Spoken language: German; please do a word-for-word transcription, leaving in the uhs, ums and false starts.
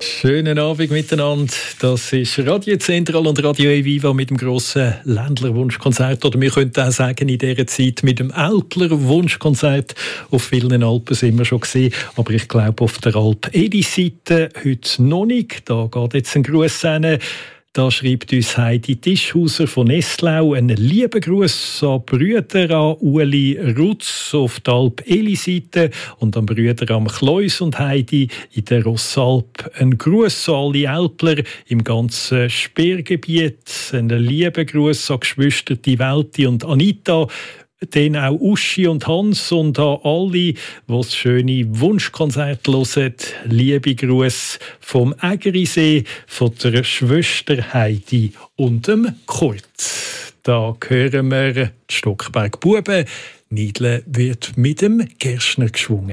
Schönen Abend miteinander. Das ist Radio Zentral und Radio Eviva mit dem grossen Ländler Wunschkonzert. Oder wir könnten auch sagen, in dieser Zeit mit dem Älpler Wunschkonzert. Auf vielen Alpen sind wir schon gesehen, aber ich glaube auf der Alp Edi-Seite heute noch nicht. Da geht jetzt ein Gruß hin. Da schreibt uns Heidi Tischhauser von Nestlau einen lieben Gruß an Brüder an Uli Rutz auf der Alp-Eli-Seite und an Brüder am Kleus und Heidi in der Rossalp. Ein Gruß an alle Älpler im ganzen Speergebiet. Einen lieben Gruß an Geschwister die Welti und Anita. Dann auch Uschi und Hans und an alle, die das schöne Wunschkonzert hören. Liebe Grüße vom Ägerisee, von der Schwester Heidi und dem Kurt. Da hören wir die Stockberg Buben. Nidle wird mit dem Gerstner geschwungen.